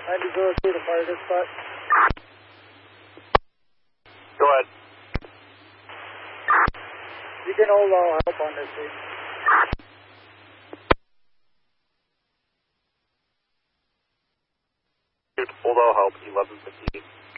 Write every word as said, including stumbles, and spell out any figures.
ninety zero two to fire dispatch. Go ahead. You can hold all help on this scene. Hold all help, eleven fifty-eight.